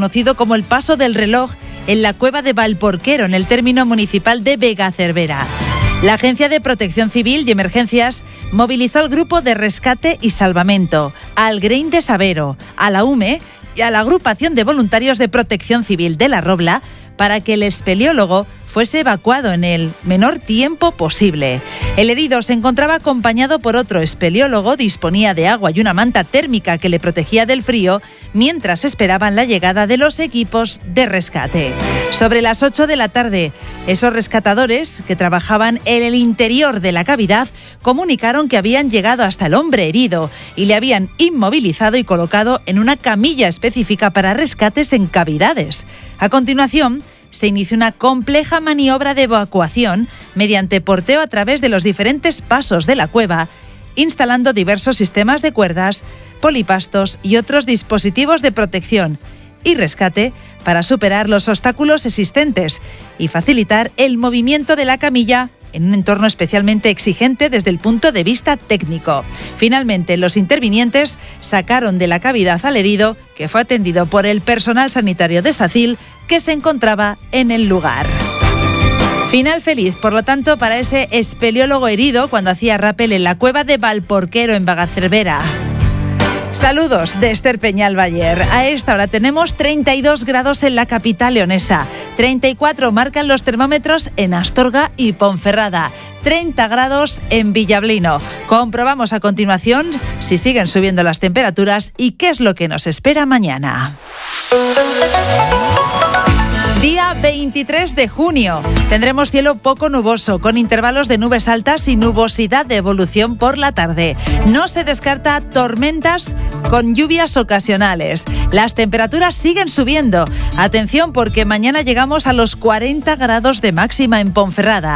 conocido como el Paso del Reloj, en la cueva de Valporquero, en el término municipal de Vega-Cervera. La Agencia de Protección Civil y Emergencias movilizó al Grupo de Rescate y Salvamento, al Grein de Sabero, a la UME y a la Agrupación de Voluntarios de Protección Civil de La Robla para que el espeleólogo fuese evacuado en el menor tiempo posible. El herido se encontraba acompañado por otro espeleólogo, disponía de agua y una manta térmica que le protegía del frío mientras esperaban la llegada de los equipos de rescate. Sobre las 8 de la tarde, esos rescatadores que trabajaban en el interior de la cavidad comunicaron que habían llegado hasta el hombre herido y le habían inmovilizado y colocado en una camilla específica para rescates en cavidades. A continuación, se inició una compleja maniobra de evacuación mediante porteo a través de los diferentes pasos de la cueva, instalando diversos sistemas de cuerdas, polipastos y otros dispositivos de protección y rescate para superar los obstáculos existentes y facilitar el movimiento de la camilla en un entorno especialmente exigente desde el punto de vista técnico. Finalmente, los intervinientes sacaron de la cavidad al herido, que fue atendido por el personal sanitario de SACIL, que se encontraba en el lugar. Final feliz, por lo tanto, para ese espeleólogo herido cuando hacía rappel en la cueva de Valporquero, en Vega-Cervera. Saludos de Esther Peñalbayer. A esta hora tenemos 32 grados en la capital leonesa. 34 marcan los termómetros en Astorga y Ponferrada. 30 grados en Villablino. Comprobamos a continuación si siguen subiendo las temperaturas y qué es lo que nos espera mañana. Día 23 de junio. Tendremos cielo poco nuboso, con intervalos de nubes altas y nubosidad de evolución por la tarde. No se descarta tormentas con lluvias ocasionales. Las temperaturas siguen subiendo. Atención, porque mañana llegamos a los 40 grados de máxima en Ponferrada.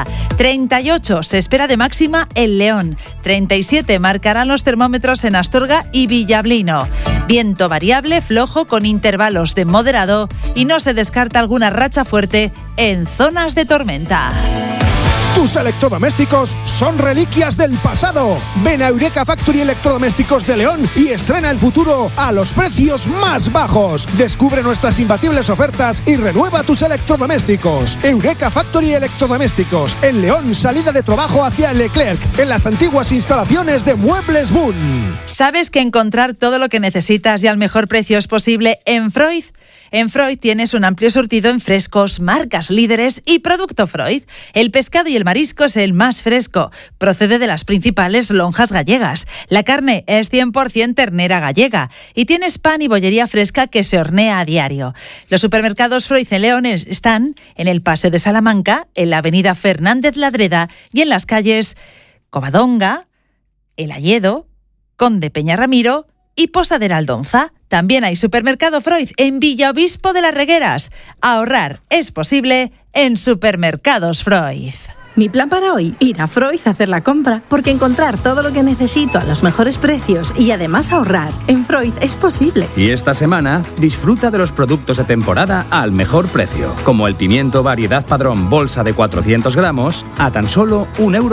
38 se espera de máxima en León. 37 marcarán los termómetros en Astorga y Villablino. Viento variable, flojo, con intervalos de moderado, y no se descarta alguna racha fuerte en zonas de tormenta. Tus electrodomésticos son reliquias del pasado. Ven a Eureka Factory Electrodomésticos de León y estrena el futuro a los precios más bajos. Descubre nuestras imbatibles ofertas y renueva tus electrodomésticos. Eureka Factory Electrodomésticos en León, salida de trabajo hacia Leclerc, en las antiguas instalaciones de Muebles Boon. ¿Sabes que encontrar todo lo que necesitas y al mejor precio es posible en Freud? En Freud tienes un amplio surtido en frescos, marcas líderes y producto Freud. El pescado y el marisco es el más fresco. Procede de las principales lonjas gallegas. La carne es 100% ternera gallega. Y tienes pan y bollería fresca que se hornea a diario. Los supermercados Freud en León están en el Paseo de Salamanca, en la avenida Fernández Ladreda y en las calles Covadonga, El Hayedo, Conde Peñarramiro y Posadera Aldonza. También hay supermercado Freud en Villaobispo de las Regueras. Ahorrar es posible en Supermercados Freud. Mi plan para hoy, ir a Freud a hacer la compra, porque encontrar todo lo que necesito a los mejores precios y además ahorrar en Freud es posible. Y esta semana, disfruta de los productos de temporada al mejor precio, como el pimiento variedad Padrón bolsa de 400 gramos a tan solo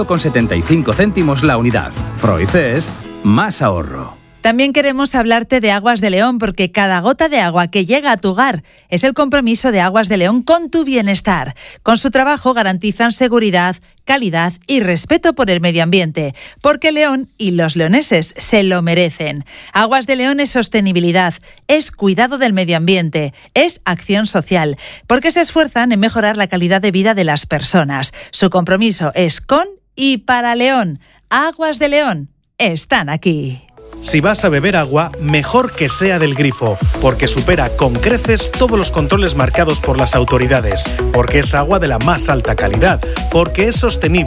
1,75 € la unidad. Freud es más ahorro. También queremos hablarte de Aguas de León, porque cada gota de agua que llega a tu hogar es el compromiso de Aguas de León con tu bienestar. Con su trabajo garantizan seguridad, calidad y respeto por el medio ambiente, porque León y los leoneses se lo merecen. Aguas de León es sostenibilidad, es cuidado del medio ambiente, es acción social, porque se esfuerzan en mejorar la calidad de vida de las personas. Su compromiso es con y para León. Aguas de León están aquí. Si vas a beber agua, mejor que sea del grifo, porque supera con creces todos los controles marcados por las autoridades, porque es agua de la más alta calidad, porque es sostenible.